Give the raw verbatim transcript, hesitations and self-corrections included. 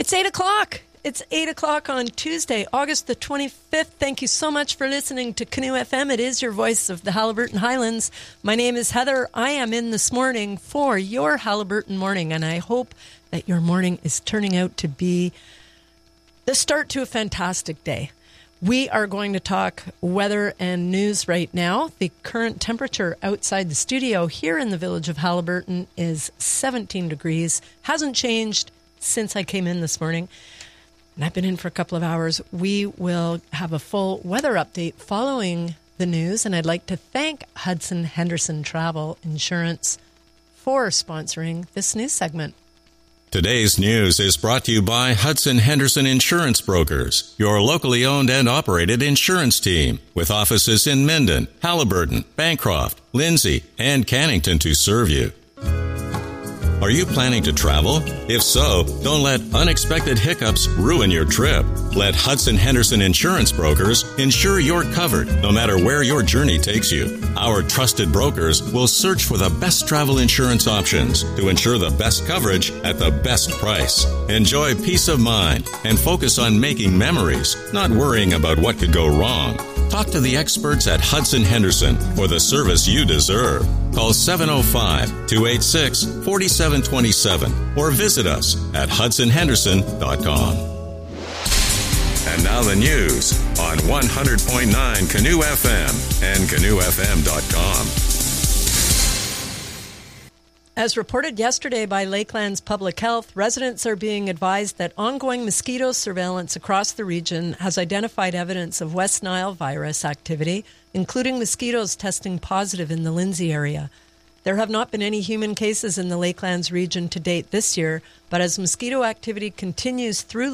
It's eight o'clock. It's eight o'clock on Tuesday, August the twenty-fifth. Thank you so much for listening to Canoe F M. It is your voice of the Haliburton Highlands. My name is Heather. I am in this morning for your Haliburton morning, and I hope that your morning is turning out to be the start to a fantastic day. We are going to talk weather and news right now. The current temperature outside the studio here in the village of Haliburton is seventeen degrees. Hasn't changed since I came in this morning. And I've been in for a couple of hours. We will have a full weather update following the news. And I'd like to thank Hudson Henderson Travel Insurance for sponsoring this news segment. Today's news is brought to you by Hudson Henderson Insurance Brokers, your locally owned and operated insurance team, with offices in Minden, Haliburton, Bancroft, Lindsay, and Cannington to serve you. Are you planning to travel? If so, don't let unexpected hiccups ruin your trip. Let Hudson Henderson Insurance Brokers ensure you're covered no matter where your journey takes you. Our trusted brokers will search for the best travel insurance options to ensure the best coverage at the best price. Enjoy peace of mind and focus on making memories, not worrying about what could go wrong. Talk to the experts at Hudson Henderson for the service you deserve. Call seven oh five, two eight six, four seven two seven or visit us at hudson henderson dot com. And now the news on one hundred point nine Canoe F M and canoe f m dot com. As reported yesterday by Lakelands Public Health, residents are being advised that ongoing mosquito surveillance across the region has identified evidence of West Nile virus activity, including mosquitoes testing positive in the Lindsay area. There have not been any human cases in the Lakelands region to date this year, but as mosquito activity continues through